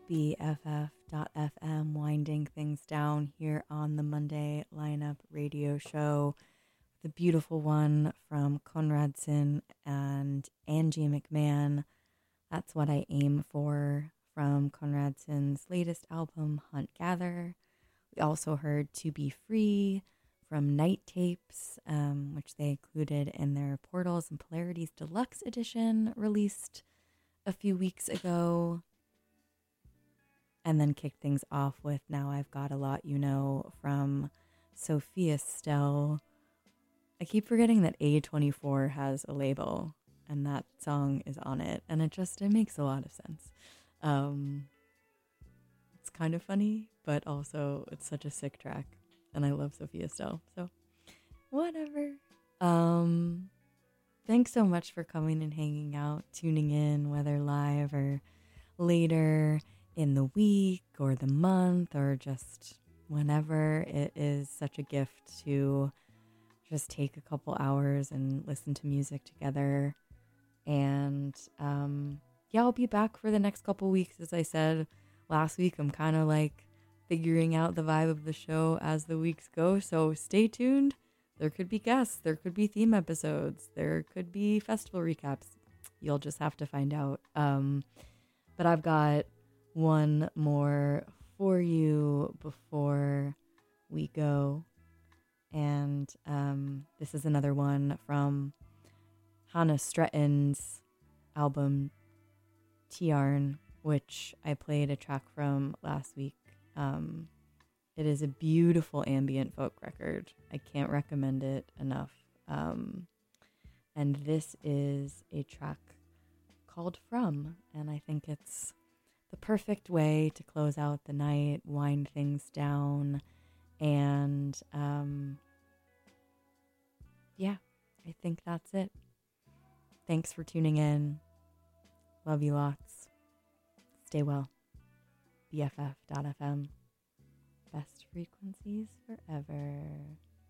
BFF.FM, winding things down here on the Monday Lineup Radio Show. The beautiful one from Conradson and Angie McMahon. That's What I Aim For from Conradson's latest album, Hunt Gather. We also heard To Be Free from Night Tapes, which they included in their Portals and Polarities Deluxe Edition, released a few weeks ago. And then kicked things off with Now I've Got a Lot You Know from Sophia Stell. I keep forgetting that A24 has a label and that song is on it, and it makes a lot of sense. It's kind of funny, but also it's such a sick track, and I love Sophia Stell, so whatever. Thanks so much for coming and hanging out, tuning in, whether live or later in the week or the month or just whenever. It is such a gift to just take a couple hours and listen to music together. And I'll be back for the next couple weeks. As I said last week, I'm kind of like figuring out the vibe of the show as the weeks go, so stay tuned. There could be guests, there could be theme episodes, there could be festival recaps. You'll just have to find out. But I've got one more for you before we go. And this is another one from Hannah Stretton's album Tiarn, which I played a track from last week. It is a beautiful ambient folk record. I can't recommend it enough. And this is a track called From, and I think it's the perfect way to close out the night, wind things down, and I think that's it. Thanks for tuning in. Love you lots. Stay well. BFF.FM. Best frequencies forever.